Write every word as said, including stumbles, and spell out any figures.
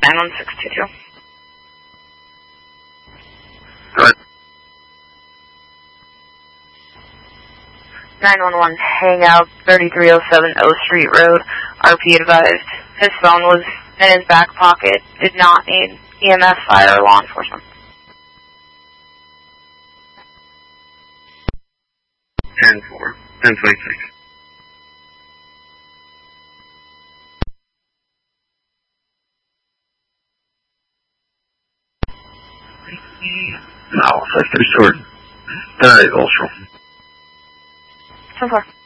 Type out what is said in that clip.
nine one six two two. Go ahead. nine one one, hangout, thirty-three oh seven O Street Road. R P advised. His phone was in his back pocket. Did not need E M S, fire, or law enforcement. ten four. ten twenty-six. No, that's too short. Alright, Ultra. ten four.